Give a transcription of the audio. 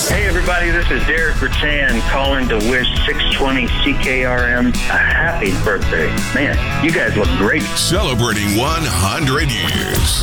Hey, everybody, this is Derek Rattan calling to wish 620 CKRM a happy birthday. Man, you guys look great. Celebrating 100 years.